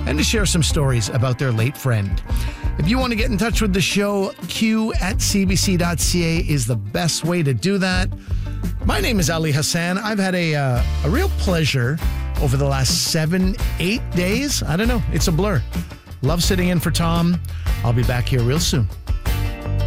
and to share some stories about their late friend. If you want to get in touch with the show, q@cbc.ca is the best way to do that. My name is Ali Hassan. I've had a real pleasure over the last 7-8 days. I don't know. It's a blur. Love sitting in for Tom. I'll be back here real soon.